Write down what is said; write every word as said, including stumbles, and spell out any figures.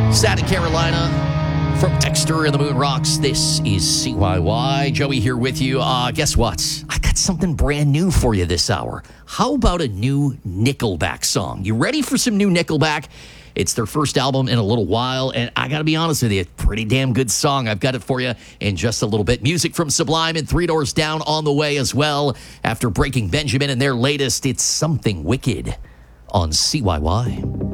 Santa Carolina from Dexter and the Moon Rocks. This is C Y Y. Joey here with you. Uh, guess what? I got something brand new for you this hour. How about a new Nickelback song? You ready for some new Nickelback? It's their first album in a little while, and I got to be honest with you, pretty damn good song. I've got it for you in just a little bit. Music from Sublime and Three Doors Down on the way as well. After Breaking Benjamin and their latest, It's Something Wicked on C Y Y.